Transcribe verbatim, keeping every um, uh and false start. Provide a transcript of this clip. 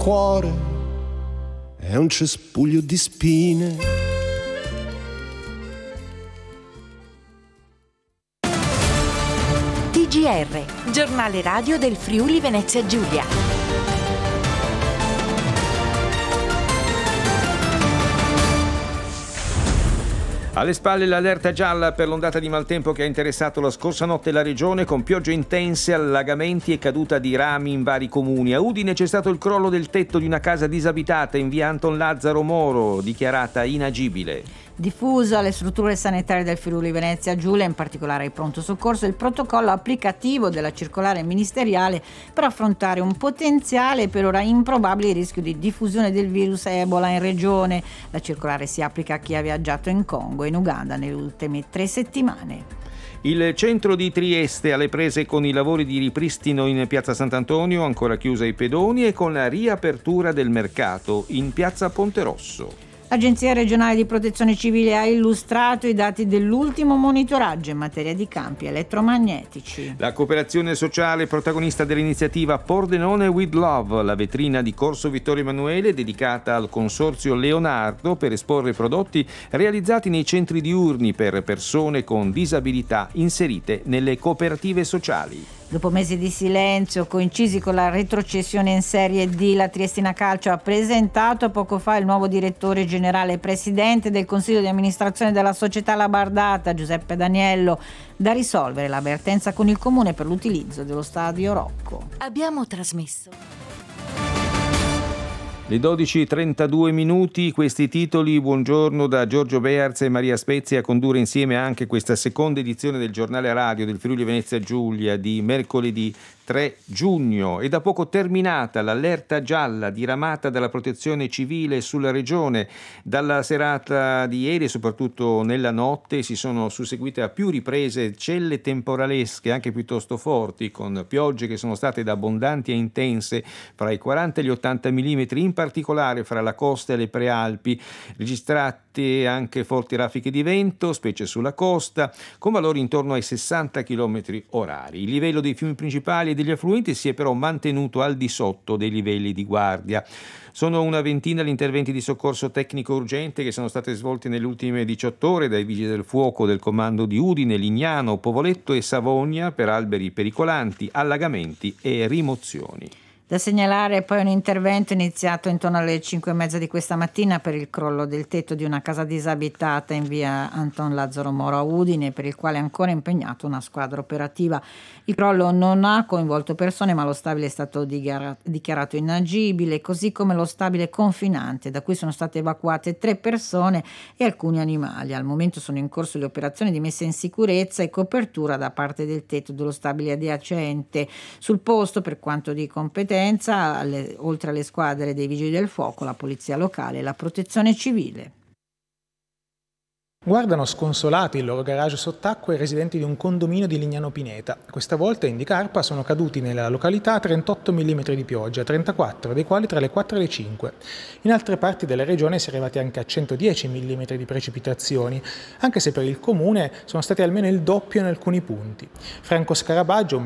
cuore è un cespuglio di spine. T G R, giornale radio del Friuli Venezia Giulia. Alle spalle l'allerta gialla per l'ondata di maltempo che ha interessato la scorsa notte la regione, con piogge intense, allagamenti e caduta di rami in vari comuni. A Udine c'è stato il crollo del tetto di una casa disabitata in via Anton Lazzaro Moro, dichiarata inagibile. Diffuso alle strutture sanitarie del Friuli Venezia Giulia, in particolare ai pronto soccorso, il protocollo applicativo della circolare ministeriale per affrontare un potenziale e per ora improbabile rischio di diffusione del virus Ebola in regione. La circolare si applica a chi ha viaggiato in Congo e in Uganda nelle ultime tre settimane. Il centro di Trieste alle prese con i lavori di ripristino in piazza Sant'Antonio, ancora chiusa ai pedoni, e con la riapertura del mercato in piazza Ponte Rosso. L'Agenzia regionale di protezione civile ha illustrato i dati dell'ultimo monitoraggio in materia di campi elettromagnetici. La cooperazione sociale protagonista dell'iniziativa Pordenone with Love, la vetrina di Corso Vittorio Emanuele dedicata al consorzio Leonardo per esporre prodotti realizzati nei centri diurni per persone con disabilità inserite nelle cooperative sociali. Dopo mesi di silenzio coincisi con la retrocessione in Serie D, la Triestina Calcio ha presentato poco fa il nuovo direttore generale e presidente del Consiglio di amministrazione della società Labardata, Giuseppe Daniello, da risolvere la vertenza con il comune per l'utilizzo dello stadio Rocco. Abbiamo trasmesso Le dodici e trentadue minuti, questi titoli. Buongiorno da Giorgio Bearz e Maria Spezia a condurre insieme anche questa seconda edizione del giornale radio del Friuli Venezia Giulia di mercoledì tre giugno. È da poco terminata l'allerta gialla diramata dalla Protezione Civile sulla regione. Dalla serata di ieri e soprattutto nella notte si sono susseguite a più riprese celle temporalesche anche piuttosto forti, con piogge che sono state da abbondanti e intense fra i quaranta e gli ottanta millimetri, in particolare fra la costa e le prealpi, registrate anche forti raffiche di vento, specie sulla costa, con valori intorno ai sessanta chilometri orari. Il livello dei fiumi principali e degli affluenti si è però mantenuto al di sotto dei livelli di guardia. Sono una ventina gli interventi di soccorso tecnico urgente che sono stati svolti nelle ultime diciotto ore dai vigili del fuoco del comando di Udine, Lignano, Povoletto e Savogna per alberi pericolanti, allagamenti e rimozioni. Da segnalare poi un intervento iniziato intorno alle cinque e mezza di questa mattina per il crollo del tetto di una casa disabitata in via Anton Lazzaro Moro a Udine, per il quale è ancora impegnata una squadra operativa. Il crollo non ha coinvolto persone, ma lo stabile è stato dichiarato inagibile, così come lo stabile confinante, da cui sono state evacuate tre persone e alcuni animali. Al momento sono in corso le operazioni di messa in sicurezza e copertura da parte del tetto dello stabile adiacente. Sul posto, per quanto di competenza, Alle, oltre alle squadre dei vigili del fuoco, la polizia locale e la protezione civile. Guardano sconsolati il loro garage sott'acqua i residenti di un condominio di Lignano Pineta. Questa volta, indica ARPA, sono caduti nella località trentotto millimetri di pioggia, trentaquattro dei quali tra le quattro e le cinque. In altre parti della regione si è arrivati anche a centodieci millimetri di precipitazioni, anche se per il comune sono stati almeno il doppio in alcuni punti. Franco Scarabaggio,